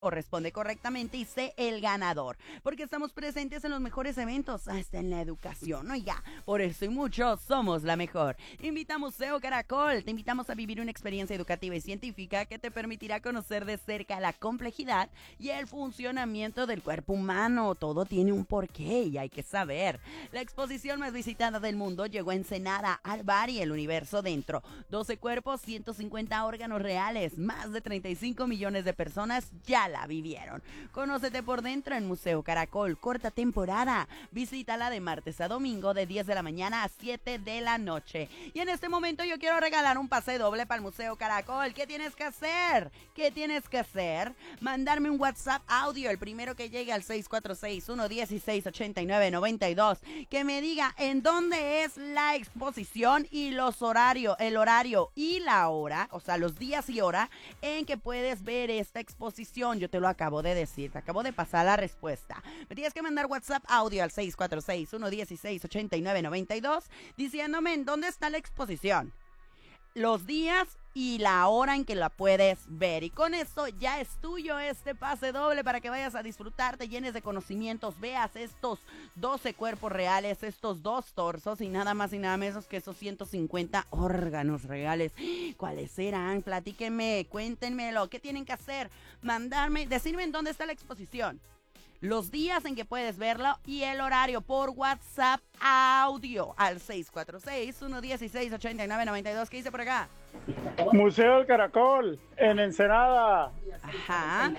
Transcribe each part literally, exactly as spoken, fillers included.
o responde correctamente y sé el ganador, porque estamos presentes en los mejores eventos, hasta en la educación, oiga, por eso y mucho somos la mejor. Invita a Museo Caracol, te invitamos a vivir una experiencia educativa y científica que te permitirá conocer de cerca la complejidad y el funcionamiento del cuerpo humano. Todo tiene un porqué y hay que saber. La exposición más visitada del mundo llegó a Ensenada, al bar y el universo dentro. doce cuerpos, ciento cincuenta órganos reales, más de treinta y cinco millones de personas ya la vivieron. Conócete por dentro en Museo Caracol, corta temporada. Visítala de martes a domingo de diez de la mañana a siete de la noche. Y en este momento yo quiero regalar un pase doble para el Museo Caracol. ¿Qué tienes que hacer? ¿Qué tienes que hacer? Mandarme un WhatsApp audio, el primero que llegue al seis cuatro seis, uno uno seis, ocho nueve nueve dos, que me diga en dónde es la exposición y los horarios, el horario y la hora, o sea, los días y hora en que puedes ver esta exposición. Yo te lo acabo de decir, te acabo de pasar la respuesta. Me tienes que mandar WhatsApp audio al seis cuatro seis, uno uno seis, ocho nueve nueve dos diciéndome en dónde está la exposición, los días y la hora en que la puedes ver. Y con esto ya es tuyo este pase doble para que vayas a disfrutar, te llenes de conocimientos, veas estos doce cuerpos reales, estos dos torsos y nada más y nada menos que esos ciento cincuenta órganos reales. ¿Cuáles serán? Platíquenme, cuéntenmelo. ¿Qué tienen que hacer? Mandarme, decirme en dónde está la exposición, los días en que puedes verlo y el horario por WhatsApp audio al seis cuatro seis, uno uno seis, ocho nueve nueve dos. ¿Qué dice por acá? Museo del Caracol, en Ensenada. Ajá.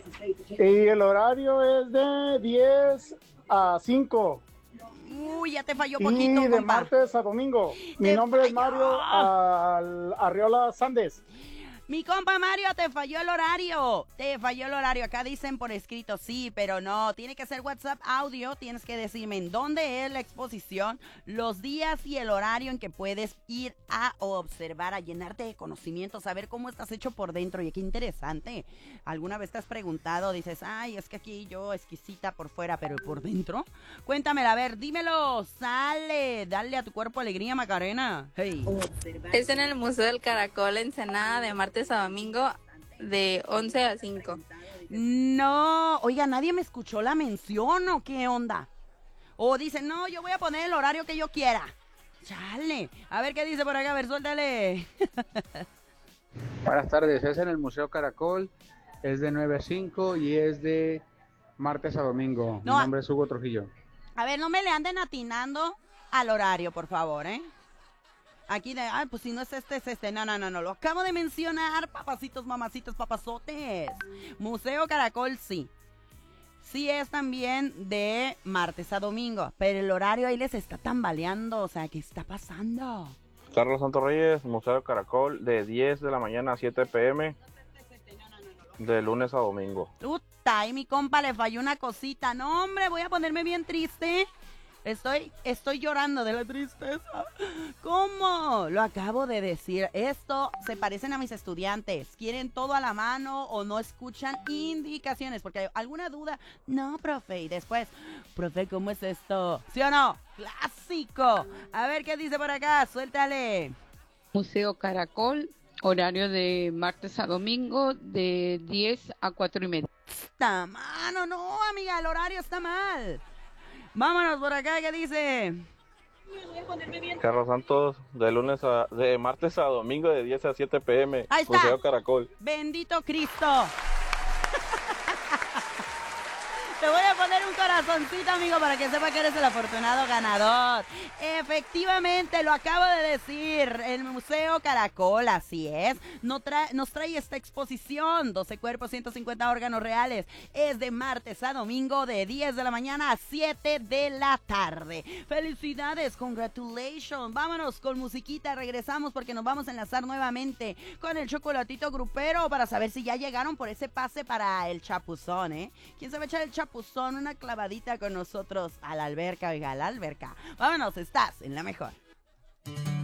Y el horario es de diez a cinco. Uy, ya te falló poquito, Y de compa. martes a domingo. Mi Te nombre es falló. Mario Al- Arriola Sandes. Mi compa Mario, te falló el horario. Te falló el horario. Acá dicen por escrito, sí, pero no. Tiene que ser WhatsApp audio. Tienes que decirme en dónde es la exposición, los días y el horario en que puedes ir a observar, a llenarte de conocimientos, saber cómo estás hecho por dentro. Y qué interesante. ¿Alguna vez te has preguntado? Dices, ay, es que aquí yo exquisita por fuera, pero por dentro. Cuéntamela, a ver, dímelo. Sale, dale a tu cuerpo alegría, Macarena. Hey. Es en el Museo del Caracol, Ensenada, de martes a domingo, de once a cinco. No, oiga, nadie me escuchó la mención, ¿o qué onda? O dicen, no, yo voy a poner el horario que yo quiera. Chale, a ver qué dice por acá, a ver, suéltale. Buenas tardes, es en el Museo Caracol, es de nueve a cinco y es de martes a domingo. No, Mi nombre es Hugo Trujillo. A ver, no me le anden atinando al horario, por favor, ¿eh? Aquí de, ay, pues si no es este, es este. No, no, no, no, lo acabo de mencionar, papacitos, mamacitos, papazotes. Museo Caracol, sí. Sí es también de martes a domingo, pero el horario ahí les está tambaleando, o sea, ¿qué está pasando? Carlos Santos Reyes, Museo Caracol, de diez de la mañana a siete pm, de lunes a domingo. Puta, y mi compa le falló una cosita. No, hombre, voy a ponerme bien triste. Estoy, estoy llorando de la tristeza. ¿Cómo? Lo acabo de decir. Esto se parecen a mis estudiantes. Quieren todo a la mano o no escuchan indicaciones. Porque hay alguna duda. No, profe. Y después, profe, ¿cómo es esto? ¿Sí o no? Clásico. A ver qué dice por acá. Suéltale. Museo Caracol, horario de martes a domingo, de diez a cuatro y media. Está mano, no, amiga, el horario está mal. Vámonos por acá, ¿qué dice? Carlos Santos, de lunes a, de martes a domingo, de diez a siete pm, Ahí está. Museo Caracol. Bendito Cristo. Te voy a poner un corazoncito, amigo, para que sepa que eres el afortunado ganador. Efectivamente, lo acabo de decir. El Museo Caracol, así es, nos trae, nos trae esta exposición. doce cuerpos, ciento cincuenta órganos reales. Es de martes a domingo, de diez de la mañana a siete de la tarde. Felicidades, congratulations. Vámonos con musiquita, regresamos porque nos vamos a enlazar nuevamente con el chocolatito grupero para saber si ya llegaron por ese pase para el chapuzón, ¿eh? ¿Quién se va a echar el chapuzón? Una clavadita con nosotros a la alberca, oiga, a la alberca. Vámonos, estás en la mejor.